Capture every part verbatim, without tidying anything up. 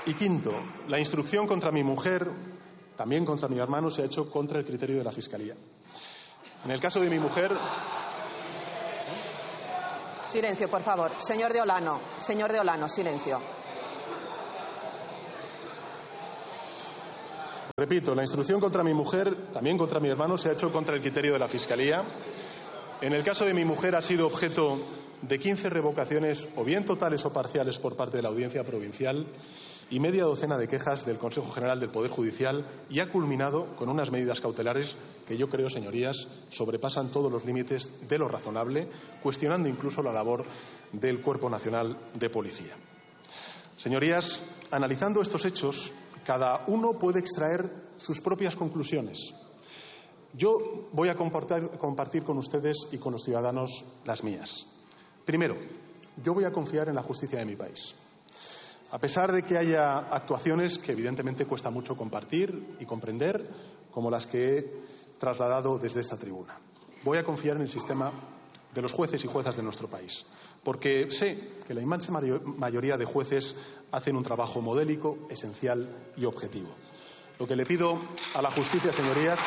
Y quinto, la instrucción contra mi mujer, también contra mi hermano, se ha hecho contra el criterio de la Fiscalía. En el caso de mi mujer... Silencio, por favor. Señor de Olano, señor de Olano, silencio. Repito, la instrucción contra mi mujer, también contra mi hermano, se ha hecho contra el criterio de la Fiscalía. En el caso de mi mujer ha sido objeto de quince revocaciones, o bien totales o parciales, por parte de la Audiencia Provincial y media docena de quejas del Consejo General del Poder Judicial, y ha culminado con unas medidas cautelares que yo creo, señorías, sobrepasan todos los límites de lo razonable, cuestionando incluso la labor del Cuerpo Nacional de Policía. Señorías, analizando estos hechos, cada uno puede extraer sus propias conclusiones. Yo voy a compartir con ustedes y con los ciudadanos las mías. Primero, yo voy a confiar en la justicia de mi país. A pesar de que haya actuaciones que evidentemente cuesta mucho compartir y comprender, como las que he trasladado desde esta tribuna. Voy a confiar en el sistema de los jueces y juezas de nuestro país, porque sé que la inmensa mayoría de jueces hacen un trabajo modélico, esencial y objetivo. Lo que le pido a la justicia, señorías,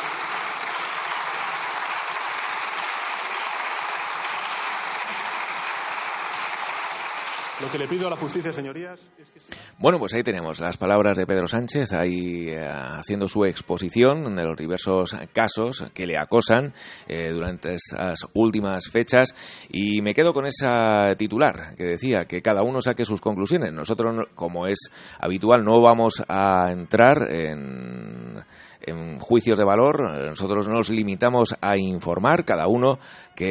Lo que le pido a la justicia, señorías, es que... Bueno, pues ahí tenemos las palabras de Pedro Sánchez, ahí eh, haciendo su exposición de los diversos casos que le acosan eh, durante estas últimas fechas, y me quedo con esa titular que decía que cada uno saque sus conclusiones. Nosotros, como es habitual, no vamos a entrar en... en juicios de valor. Nosotros nos limitamos a informar, cada uno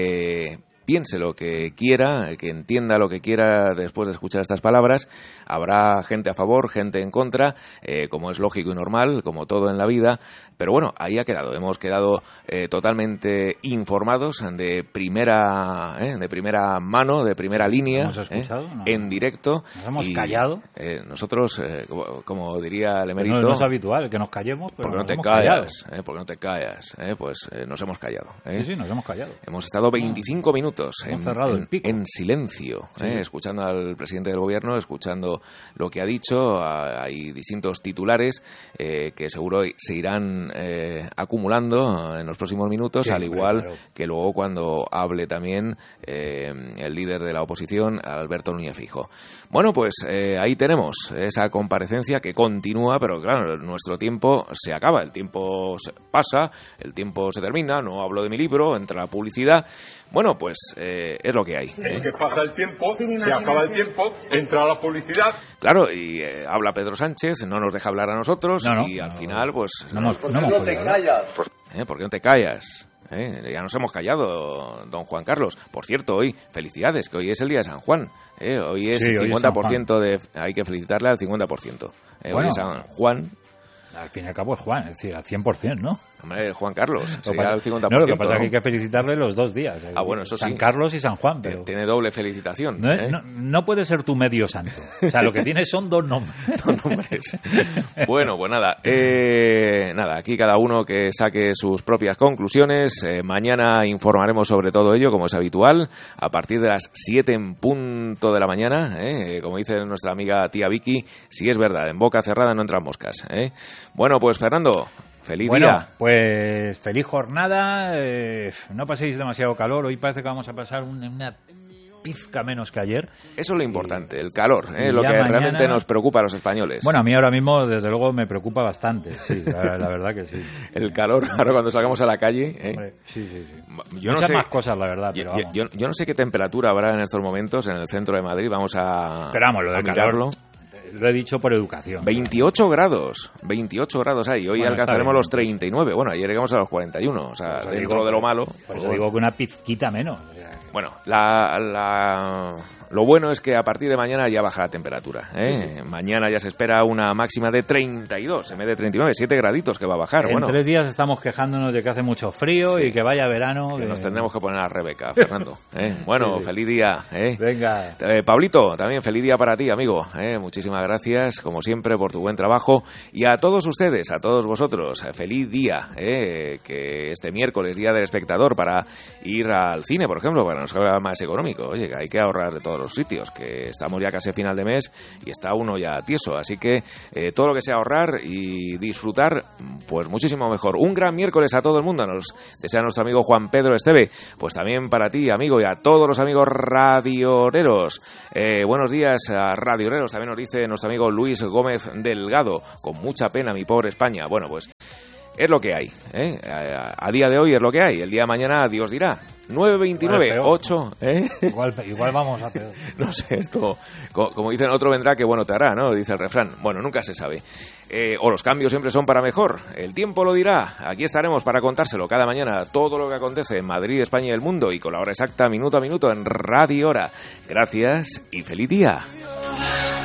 que piense lo que quiera, que entienda lo que quiera después de escuchar estas palabras. Habrá gente a favor, gente en contra, eh, como es lógico y normal, como todo en la vida. Pero bueno, ahí ha quedado. Hemos quedado eh, totalmente informados de primera eh, de primera mano, de primera línea, ¿Hemos escuchado? Eh, no. en directo. ¿Nos hemos y, callado? Eh, nosotros, eh, como, como diría el emérito... No, no es habitual que nos callemos, pero porque no nos te hemos callas, eh, porque no te callas, eh, pues eh, nos hemos callado. Eh. Sí, sí, nos hemos callado. Hemos estado veinticinco minutos en, cerrado en, el pico. en silencio, sí. eh, escuchando al presidente del gobierno, escuchando lo que ha dicho. Hay distintos titulares eh, que seguro se irán eh, acumulando en los próximos minutos, sí, al igual claro. que luego cuando hable también eh, el líder de la oposición, Alberto Núñez Feijóo. Bueno, pues eh, ahí tenemos esa comparecencia que continúa, pero claro, nuestro tiempo se acaba, el tiempo se pasa, el tiempo se termina, no hablo de mi libro, entra la publicidad. Bueno, pues eh, es lo que hay. Es que pasa el tiempo, se acaba el tiempo, entra la publicidad. Claro, y eh, habla Pedro Sánchez, no nos deja hablar a nosotros, no, no, y al no, final, pues... No, no, ¿Por no, qué no, no te no, callas? Pues, eh, ¿por qué no te callas? Eh, ya nos hemos callado, don Juan Carlos. Por cierto, hoy, felicidades, que hoy es el día de San Juan. Eh, hoy es sí, hoy cincuenta por ciento es de... Hay que felicitarle al cincuenta por ciento. Eh, bueno, hoy es San Juan. Al fin y al cabo es Juan, es decir, al cien por ciento, ¿no? Hombre, Juan Carlos, sería para, el cincuenta no, por lo ciento. que pasa es ¿no? que hay que felicitarle los dos días. Ah, bueno, eso San sí. Carlos y San Juan, pero... Tiene doble felicitación. No, ¿eh? no, no puede ser tu medio santo. O sea, lo que tienes son dos nombres. Dos nombres. Bueno, pues nada. Eh, nada, aquí cada uno que saque sus propias conclusiones. Eh, mañana informaremos sobre todo ello, como es habitual, a partir de las siete en punto de la mañana. Eh, como dice nuestra amiga tía Vicky, si es verdad, en boca cerrada no entran moscas. Eh. Bueno, pues Fernando... Feliz bueno, día. Pues feliz jornada. Eh, no paséis demasiado calor. Hoy parece que vamos a pasar un, una pizca menos que ayer. Eso es lo importante, el calor, ¿eh? Y Lo que mañana... realmente nos preocupa a los españoles. Bueno, a mí ahora mismo, desde luego, me preocupa bastante. Sí, la, la verdad que sí. El calor, ahora cuando salgamos a la calle. ¿eh? Hombre, sí, sí, sí. Yo Muchas no sé, más cosas, la verdad. Pero yo, vamos. yo, yo no sé qué temperatura habrá en estos momentos en el centro de Madrid. Vamos a, pero vamos, lo a del mirarlo. calor. Lo he dicho por educación. veintiocho grados, veintiocho grados hay. Hoy bueno, alcanzaremos bien, los treinta y nueve. Bueno, ayer llegamos a los cuarenta y uno. O sea, pues dentro digo, de lo malo. Por eso digo que una pizquita menos. O sea, bueno, la, la, lo bueno es que a partir de mañana ya baja la temperatura. ¿eh? Sí, sí. Mañana ya se espera una máxima de treinta y dos, en vez de treinta y nueve, siete graditos que va a bajar. En bueno, tres días estamos quejándonos de que hace mucho frío sí. y que vaya verano. Que que... nos tendremos que poner a Rebeca, Fernando. ¿eh? Bueno, sí, sí. feliz día. ¿eh? Venga. Eh, Pablito, también feliz día para ti, amigo. ¿eh? Muchísimas muchísimas gracias, como siempre, por tu buen trabajo. Y a todos ustedes, a todos vosotros, feliz día, ¿eh? Que este miércoles, Día del Espectador, para ir al cine, por ejemplo, para nos salga más económico. Oye, que hay que ahorrar de todos los sitios, que estamos ya casi a final de mes y está uno ya tieso. Así que eh, todo lo que sea ahorrar y disfrutar, pues muchísimo mejor. Un gran miércoles a todo el mundo, nos desea nuestro amigo Juan Pedro Esteve. Pues también para ti, amigo, y a todos los amigos radioreros. Eh, buenos días a radioreros, también nos dice nuestro amigo Luis Gómez Delgado. Con mucha pena, mi pobre España. Bueno, pues es lo que hay, ¿eh? A, a día de hoy es lo que hay. El día de mañana Dios dirá. nueve veintinueve, ocho, ¿eh? Igual, igual vamos a peor. No sé, esto, como, como dicen, otro vendrá que bueno te hará, ¿no? Dice el refrán. Bueno, nunca se sabe. Eh, o los cambios siempre son para mejor. El tiempo lo dirá. Aquí estaremos para contárselo cada mañana todo lo que acontece en Madrid, España y el mundo, y con la hora exacta, minuto a minuto, en Radio Hora. Gracias y feliz día.